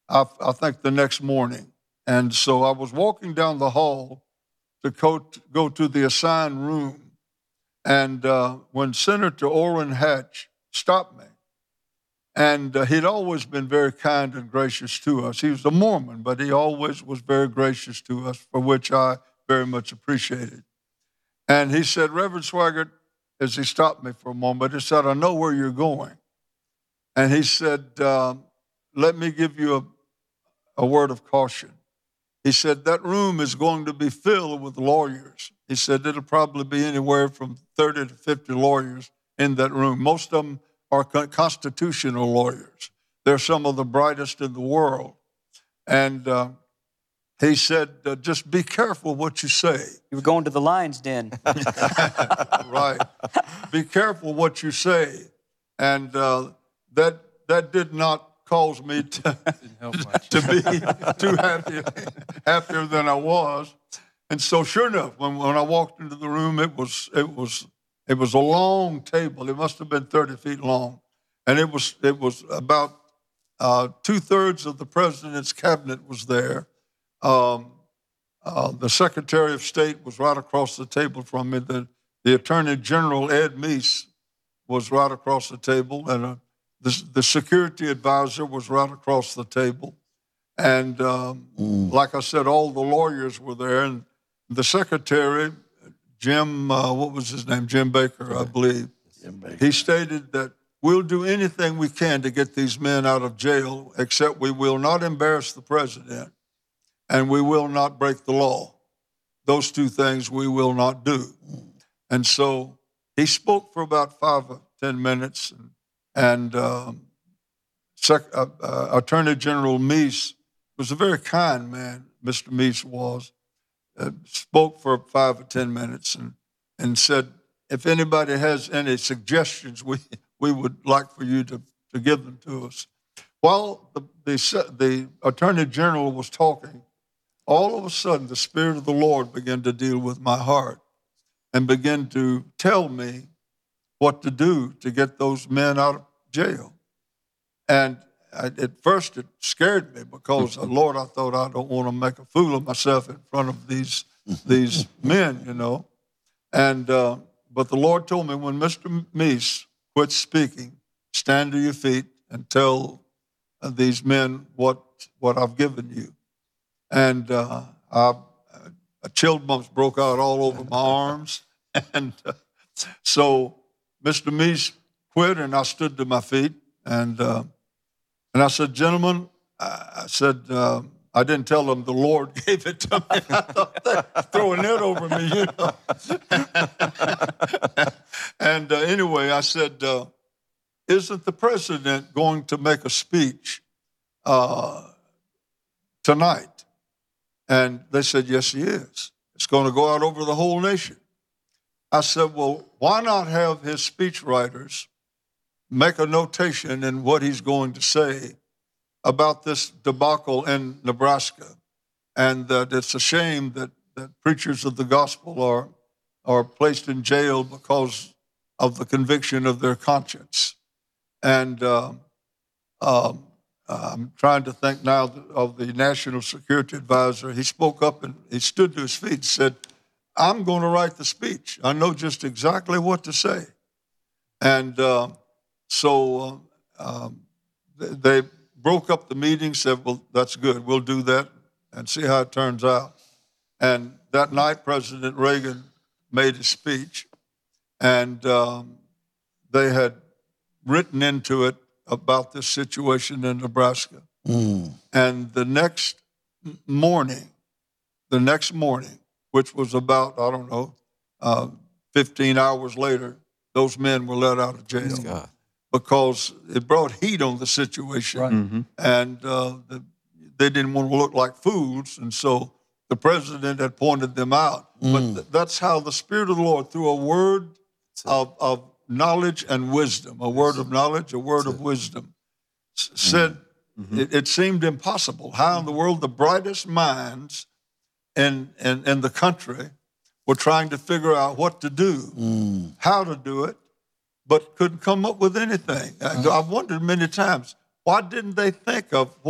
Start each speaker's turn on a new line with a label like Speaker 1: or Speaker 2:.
Speaker 1: I think the next morning. And so I was walking down the hall to go to the assigned room. And when Senator Orrin Hatch stopped me, and he'd always been very kind and gracious to us. He was a Mormon, but he always was very gracious to us, for which I very much appreciated. And he said, Reverend Swaggart, as he stopped me for a moment, he said, I know where you're going. And he said, let me give you a word of caution. He said, that room is going to be filled with lawyers. He said, it'll probably be anywhere from 30 to 50 lawyers in that room. Most of them are constitutional lawyers. They're some of the brightest in the world. And he said, just be careful what you say.
Speaker 2: You were going to the lion's den.
Speaker 1: Right. Be careful what you say. And that did not cause me to be too happier than I was. And so sure enough, when I walked into the room, it was a long table. It must have been 30 feet long. And it was about 2/3 of the president's cabinet was there. The Secretary of State was right across the table from me. The Attorney General, Ed Meese, was right across the table. And the security advisor was right across the table. And like I said, all the lawyers were there. And the secretary, Jim, what was his name? Jim Baker, I believe. Jim Baker. He stated that we'll do anything we can to get these men out of jail, except we will not embarrass the president and we will not break the law. Those two things we will not do. And so he spoke for about 5 or 10 minutes, and Attorney General Meese was a very kind man, Mr. Meese was, spoke for 5 or 10 minutes and said, if anybody has any suggestions, we would like for you to give them to us. While the Attorney General was talking, all of a sudden the Spirit of the Lord began to deal with my heart and began to tell me what to do to get those men out of jail. And at first it scared me because, Lord, I thought I don't want to make a fool of myself in front of these men, you know. And but the Lord told me, when Mr. Meese quit speaking, stand to your feet and tell these men what I've given you. And chill bumps broke out all over my arms. And so Mr. Meese quit, and I stood to my feet. And I said, gentlemen, I said, I didn't tell them the Lord gave it to me. I thought they were throwing it over me, you know. And anyway, I said, isn't the president going to make a speech tonight? And they said, yes, he is. It's going to go out over the whole nation. I said, well, why not have his speechwriters make a notation in what he's going to say about this debacle in Nebraska, and that it's a shame that preachers of the gospel are placed in jail because of the conviction of their conscience. And I'm trying to think now of the National Security Advisor. He spoke up and he stood to his feet and said, I'm going to write the speech. I know just exactly what to say. And so they broke up the meeting, said, well, that's good. We'll do that and see how it turns out. And that night, President Reagan made his speech, and they had written into it about this situation in Nebraska. And the next morning, which was about, 15 hours later, those men were let out of jail because it brought heat on the situation. Right. And they didn't want to look like fools, and so the president had pointed them out. But that's how the Spirit of the Lord, through a word of knowledge and wisdom, a word of knowledge, a word of wisdom, said it seemed impossible. How in the world the brightest minds in the country were trying to figure out what to do, how to do it, but couldn't come up with anything. I've wondered many times, why didn't they think of